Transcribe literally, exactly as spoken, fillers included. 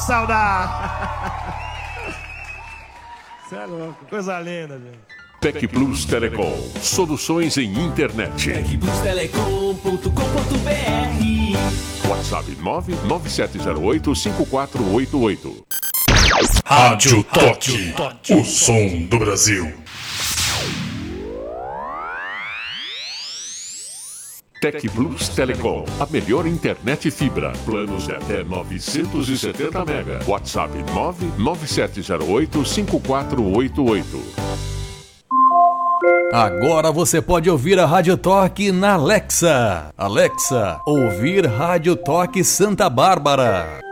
saudade. Você é louco, coisa linda, gente. Tec Plus Telecom, soluções em internet. tec plus telecom ponto com ponto b r. WhatsApp nove nove sete zero oito cinco quatro oito oito. Rádio Toque, o som do Brasil. Tec Plus Telecom, a melhor internet fibra. Planos de até novecentos e setenta mega. WhatsApp nove nove sete zero oito cinco quatro oito oito. Agora você pode ouvir a Rádio Toque na Alexa. Alexa, ouvir Rádio Toque Santa Bárbara.